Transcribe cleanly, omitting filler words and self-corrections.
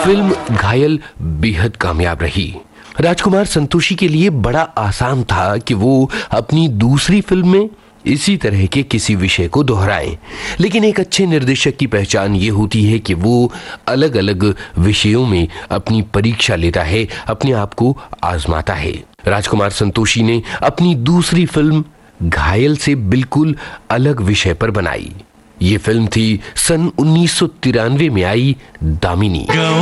Film घायल बेहद कामयाब रही। राजकुमार संतोषी के लिए बड़ा आसान था कि वो अपनी दूसरी फिल्म में इसी तरह के किसी विषय को दोहराएं, लेकिन एक अच्छे निर्देशक की पहचान ये होती है कि वो अलग अलग विषयों में अपनी परीक्षा लेता है, अपने आप को आजमाता है। राजकुमार संतोषी ने अपनी दूसरी फिल्म घायल से बिल्कुल अलग विषय पर बनाई। ये फिल्म थी सन 1993 में आई दामिनी।